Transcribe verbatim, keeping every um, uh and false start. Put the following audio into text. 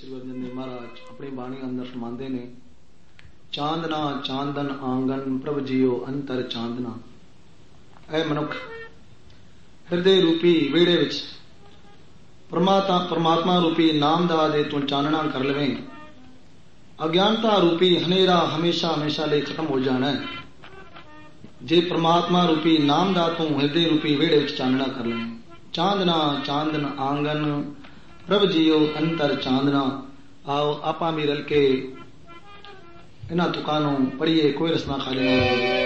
श्री गुरु अर्जन देव महाराज अपनी बाणी अंदर फरमाते ने, चांदना चांदन आंगन प्रभ जियो अंतर चांदना। ऐ मनुख हिरदे रूपी वेड़े विच परमात्मा परमात्मा रूपी नाम दा दे तू चानना कर लवें, अज्ञानता रूपी हनेरा हमेशा हमेशा ले खत्म हो जाना है। जे परमात्मा रूपी नाम दा तू हिरदे रूपी वेड़े विच चानना कर लवें। चांदना चांदन आंगन प्रभ जियो अंतर चांदना। आओ आपा भी रल के इन्हां तुकां नूं पढ़िए, कोई रस्ना खाली नहीं।